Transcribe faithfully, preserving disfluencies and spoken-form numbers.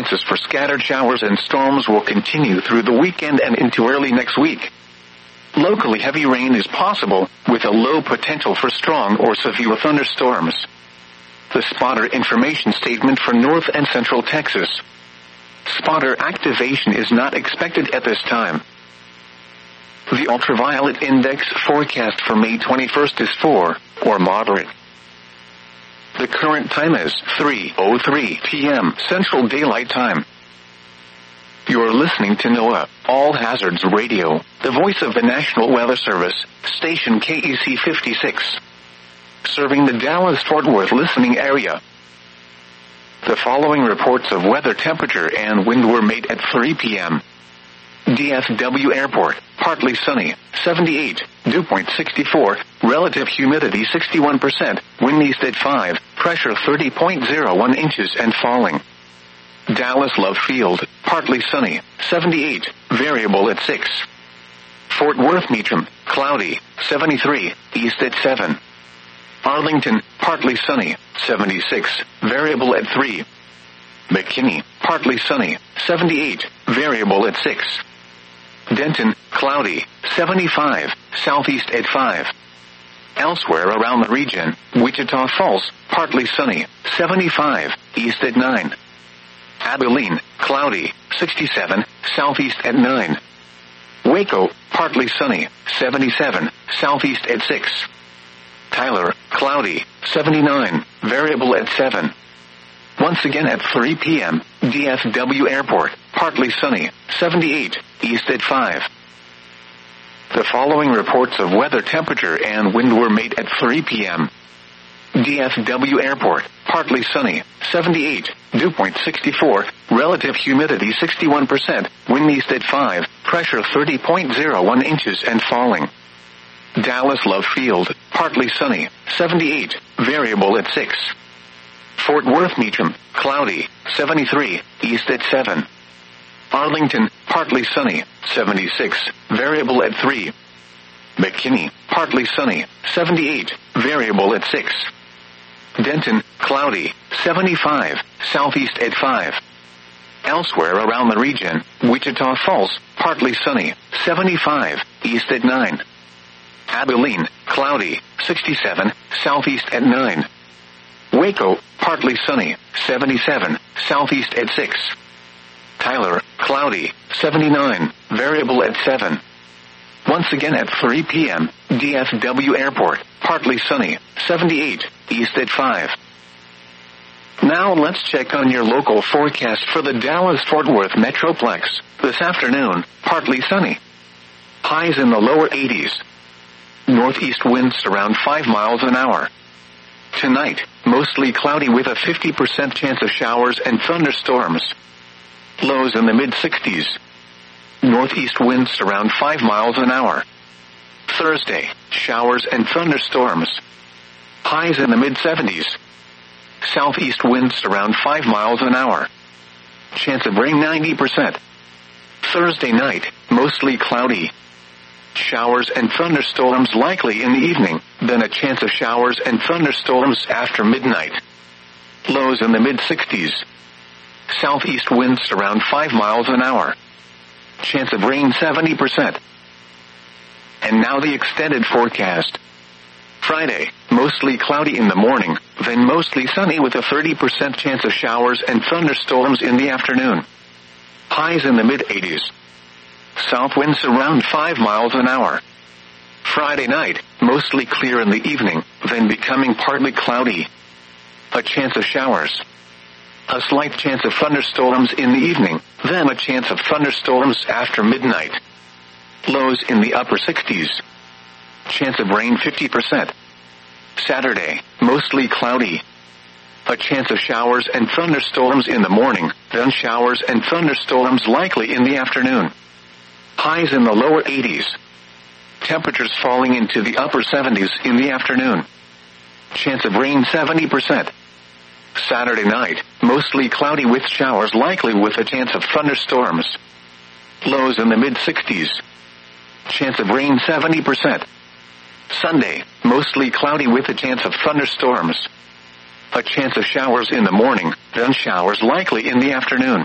chances for scattered showers and storms will continue through the weekend and into early next week. Locally heavy rain is possible, with a low potential for strong or severe thunderstorms. The spotter information statement for North and Central Texas. Spotter activation is not expected at this time. The ultraviolet index forecast for May twenty-first is four, or moderate. The current time is three oh three p.m. Central Daylight Time. You're listening to NOAA, All Hazards Radio, the voice of the National Weather Service, station K E C fifty-six. Serving the Dallas-Fort Worth listening area. The following reports of weather temperature and wind were made at three p.m. D F W Airport, partly sunny, seventy-eight, dew point sixty-four, relative humidity sixty-one percent, wind east at five, pressure thirty point zero one inches and falling. Dallas Love Field, partly sunny, seventy-eight, variable at six. Fort Worth Meacham, cloudy, seventy-three, east at seven. Arlington, partly sunny, seventy-six, variable at three. McKinney, partly sunny, seventy-eight, variable at six. Denton, cloudy, seventy-five, southeast at five. Elsewhere around the region, Wichita Falls, partly sunny, seventy-five, east at nine. Abilene, cloudy, sixty-seven, southeast at nine. Waco, partly sunny, seventy-seven, southeast at six. Tyler, cloudy, seventy-nine, variable at seven. Once again at three p.m., D F W Airport, partly sunny, seventy-eight, east at five. The following reports of weather temperature and wind were made at three p.m. D F W Airport, partly sunny, seventy-eight, dew point sixty-four, relative humidity sixty-one percent, wind east at five, pressure thirty point zero one inches and falling. Dallas Love Field, partly sunny, seventy-eight, variable at six. Fort Worth Meacham, cloudy, seventy-three, east at seven. Arlington, partly sunny, seventy-six, variable at three. McKinney, partly sunny, seventy-eight, variable at six. Denton, cloudy, seventy-five, southeast at five. Elsewhere around the region, Wichita Falls, partly sunny, seventy-five, east at nine. Abilene, cloudy, sixty-seven, southeast at nine. Waco, partly sunny, seventy-seven, southeast at six. Tyler, cloudy, seventy-nine, variable at seven. Once again at three p.m., D F W Airport, partly sunny, seventy-eight, east at five. Now let's check on your local forecast for the Dallas-Fort Worth Metroplex. This afternoon, partly sunny. Highs in the lower eighties. Northeast winds around five miles an hour. Tonight, mostly cloudy with a fifty percent chance of showers and thunderstorms. Lows in the mid-sixties. Northeast winds around five miles an hour. Thursday, showers and thunderstorms. Highs in the mid-seventies. Southeast winds around five miles an hour. Chance of rain ninety percent. Thursday night, mostly cloudy. Showers and thunderstorms likely in the evening, then a chance of showers and thunderstorms after midnight. Lows in the mid-sixties. Southeast winds around five miles an hour. Chance of rain seventy percent. And now the extended forecast. Friday, mostly cloudy in the morning, then mostly sunny with a thirty percent chance of showers and thunderstorms in the afternoon. Highs in the mid-eighties. South winds around five miles an hour. Friday night, mostly clear in the evening, then becoming partly cloudy. A chance of showers. A slight chance of thunderstorms in the evening, then a chance of thunderstorms after midnight. Lows in the upper sixties. Chance of rain fifty percent. Saturday, mostly cloudy. A chance of showers and thunderstorms in the morning, then showers and thunderstorms likely in the afternoon. Highs in the lower eighties. Temperatures falling into the upper seventies in the afternoon. Chance of rain seventy percent. Saturday night, mostly cloudy with showers likely with a chance of thunderstorms. Lows in the mid-sixties. Chance of rain seventy percent. Sunday, mostly cloudy with a chance of thunderstorms. A chance of showers in the morning, then showers likely in the afternoon.